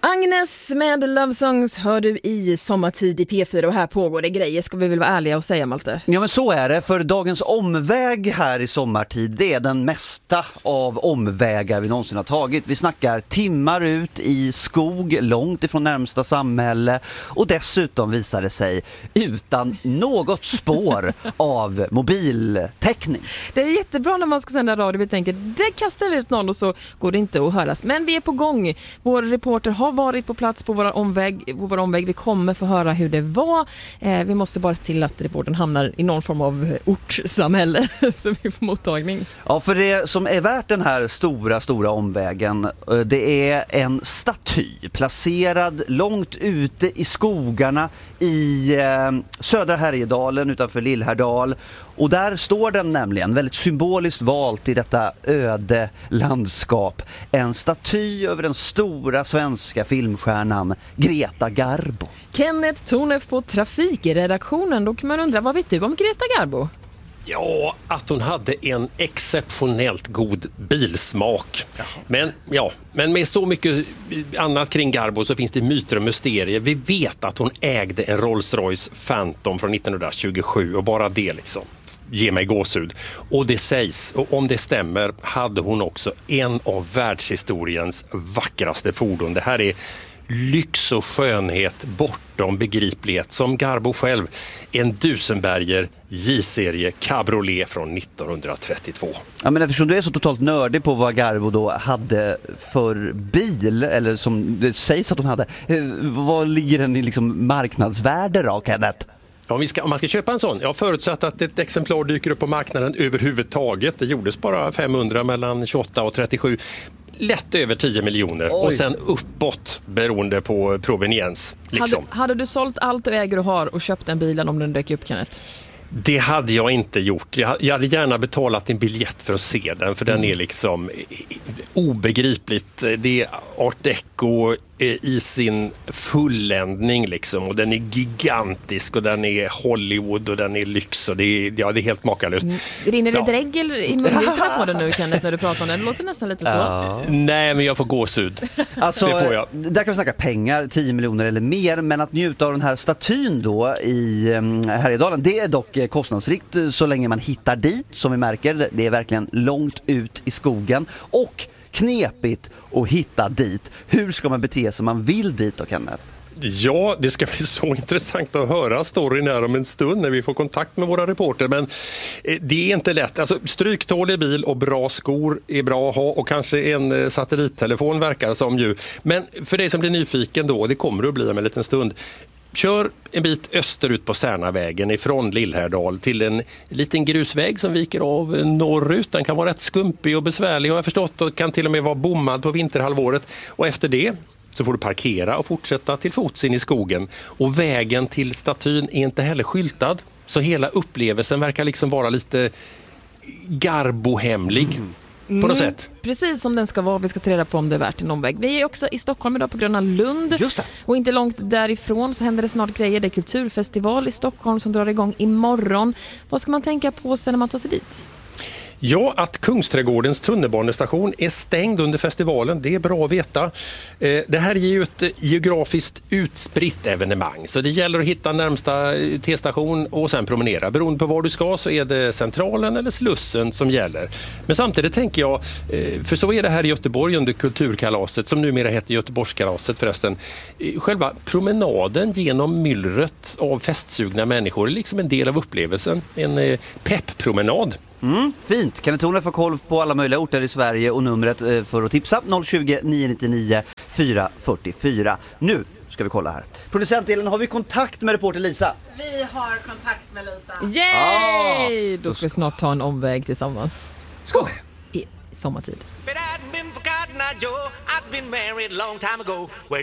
Agnes med Love Songs hör du i sommartid i P4 och här pågår det grejer, ska vi väl vara ärliga och säga, Malte? Ja, men så är det, för dagens omväg här i sommartid, det är den mesta av omvägar vi någonsin har tagit. Vi snackar timmar ut i skog långt ifrån närmsta samhälle och dessutom visar det sig utan något spår av mobiltäckning. Det är jättebra när man ska sända radio, vi tänker, det kastar vi ut någon och så går det inte att höras. Men vi är på gång, vår reporter har varit på plats på vår omväg. Vi kommer få höra hur det var. Vi måste bara se till att reportern hamnar i någon form av ortssamhälle så vi får mottagning. Ja, för det som är värt den här stora omvägen, det är en staty placerad långt ute i skogarna i södra Härjedalen utanför Lillhärdal. Och där står den nämligen, väldigt symboliskt valt i detta öde landskap, en staty över den stora svenska filmstjärnan Greta Garbo. Kenneth Tornef på trafikredaktionen, då kan man undra, vad vet du om Greta Garbo? Ja, att hon hade en exceptionellt god bilsmak. Men med så mycket annat kring Garbo så finns det myter och mysterier. Vi vet att hon ägde en Rolls-Royce Phantom från 1927 och bara det liksom ger mig gåshud. Och det sägs, och om det stämmer, hade hon också en av världshistoriens vackraste fordon. Det här är lyx och skönhet bortom begriplighet, som Garbo själv, en Duesenberger J-serie cabriolet från 1932. Ja, men eftersom du är så totalt nördig på vad Garbo då hade för bil, eller som det sägs att hon hade, vad ligger den i liksom marknadsvärde då, Kenneth? Om man ska köpa en sån, jag förutsatt att ett exemplar dyker upp på marknaden överhuvudtaget. Det gjordes bara 500 mellan 28 och 37. Lätt över 10 miljoner. Oj. Och sen uppåt beroende på proveniens. Liksom. Hade du sålt allt du äger och har och köpt den bilen om den dök upp, Kenneth? Det hade jag inte gjort. Jag hade gärna betalat en biljett för att se den, för den är liksom obegripligt. Det är art deco i sin fulländning liksom, och den är gigantisk och den är Hollywood och den är lyx och det är helt makalöst. Rinner det dregel i mungiporna på den nu, Kenneth, när du pratar om den? Det låter nästan lite så. Nej, men jag får gåshud. Alltså, det får jag. Där kan vi snacka pengar, 10 miljoner eller mer, men att njuta av den här statyn då i Härjedalen, det är dock kostnadsfritt så länge man hittar dit, som vi märker. Det är verkligen långt ut i skogen och knepigt att hitta dit. Hur ska man bete sig om man vill dit då, Kenneth? Ja, det ska bli så intressant att höra storyn här om en stund när vi får kontakt med våra reporter, men det är inte lätt. Alltså, stryktålig bil och bra skor är bra att ha, och kanske en satellittelefon verkar som ju. Men för dig som blir nyfiken då, det kommer att bli om en liten stund, kör en bit österut på Särnavägen ifrån Lillhärdal till en liten grusväg som viker av norrut. Den kan vara rätt skumpig och besvärlig, har jag förstått, och kan till och med vara bommad på vinterhalvåret. Och efter det så får du parkera och fortsätta till fots in i skogen. Och vägen till statyn är inte heller skyltad, så hela upplevelsen verkar liksom vara lite garbohemlig. På något sätt. Precis som den ska vara. Vi ska ta reda på om det är värt en omväg. Vi är också i Stockholm idag på Gröna Lund. Just det. Och inte långt därifrån så händer det snart grejer. Det är kulturfestival i Stockholm som drar igång imorgon. Vad ska man tänka på sen när man tar sig dit? Ja, att Kungsträdgårdens tunnelbanestation är stängd under festivalen, det är bra att veta. Det här är ju ett geografiskt utspritt evenemang, så det gäller att hitta närmsta T-station och sen promenera. Beroende på var du ska så är det Centralen eller Slussen som gäller. Men samtidigt tänker jag, för så är det här i Göteborg under Kulturkalaset, som numera heter Göteborgskalaset förresten. Själva promenaden genom myllret av festsugna människor är liksom en del av upplevelsen. En pepppromenad. Fint. Kan ni få koll på alla möjliga orter i Sverige och numret för att tipsa 020 999 444. Nu ska vi kolla här. Producentdelen, har vi kontakt med reporter Lisa? Vi har kontakt med Lisa. Yay! Då ska vi snart ta en omväg tillsammans. Skål! I sommartid. But I'd been forgotten, Joe. I'd been married a long time ago. Where